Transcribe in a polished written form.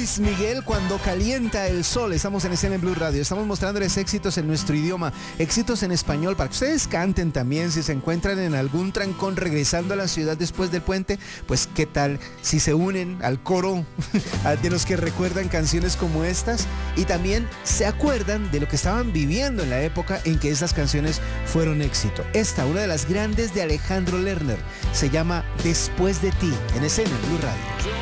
Luis Miguel, Cuando calienta el sol. Estamos en Escena en Blue Radio. Estamos mostrándoles éxitos en nuestro idioma, éxitos en español, para que ustedes canten también. Si se encuentran en algún trancón regresando a la ciudad después del puente, pues qué tal si se unen al coro de los que recuerdan canciones como estas y también se acuerdan de lo que estaban viviendo en la época en que esas canciones fueron éxito. Esta, una de las grandes de Alejandro Lerner, se llama Después de ti, en Escena en Blue Radio.